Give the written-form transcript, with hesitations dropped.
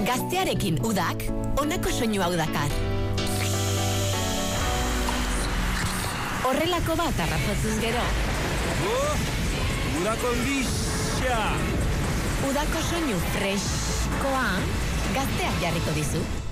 Gaztearekin udak, honako soinu hau dakar. Horrelako bat arrazotzuz gero. Udako onbixia! Udako soinu freskoa, gazteak jarriko dizu.